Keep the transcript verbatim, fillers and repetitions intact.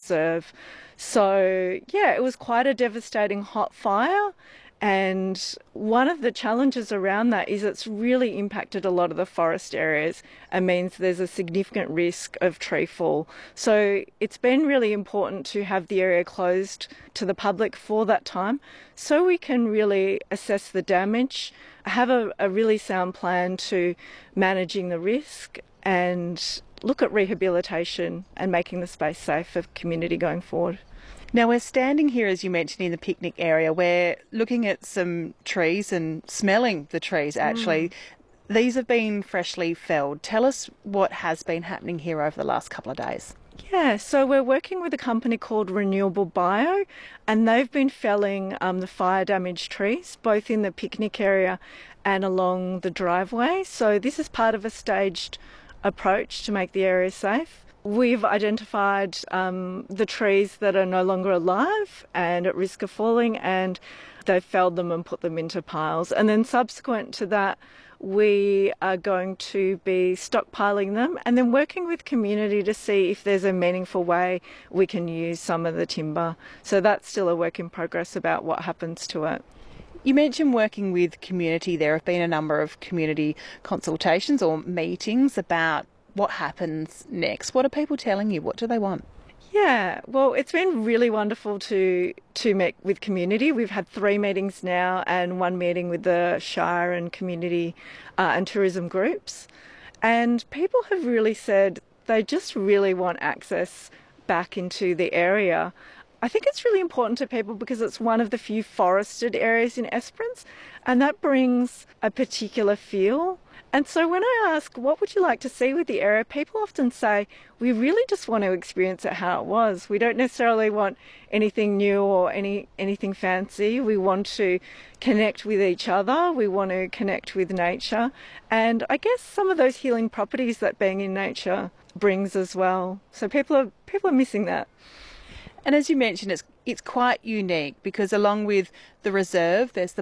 reserve. So, yeah, it was quite a devastating hot fire. And one of the challenges around that is it's really impacted a lot of the forest areas and means there's a significant risk of tree fall. So it's been really important to have the area closed to the public for that time so we can really assess the damage, have a, a really sound plan to managing the risk and look at rehabilitation and making the space safe for community going forward. Now we're standing here, as you mentioned, in the picnic area. We're looking at some trees and smelling the trees, actually. Mm. These have been freshly felled. Tell us what has been happening here over the last couple of days. Yeah, so we're working with a company called Renewable Bio, and they've been felling um, the fire-damaged trees, both in the picnic area and along the driveway. So this is part of a staged approach to make the area safe. We've identified um, the trees that are no longer alive and at risk of falling, and they've felled them and put them into piles. And then subsequent to that, we are going to be stockpiling them and then working with community to see if there's a meaningful way we can use some of the timber. So that's still a work in progress about what happens to it. You mentioned working with community. There have been a number of community consultations or meetings about what happens next. What are people telling you? What do they want? Yeah, well, it's been really wonderful to to meet with community. We've had three meetings now and one meeting with the Shire and community uh, and tourism groups. And people have really said they just really want access back into the area. I think it's really important to people because it's one of the few forested areas in Esperance, and that brings a particular feel. And so when I ask, what would you like to see with the area, people often say, we really just want to experience it how it was. We don't necessarily want anything new or any anything fancy. We want to connect with each other. We want to connect with nature. And I guess some of those healing properties that being in nature brings as well. So people are people are missing that. And as you mentioned, it's it's quite unique because along with the reserve, there's the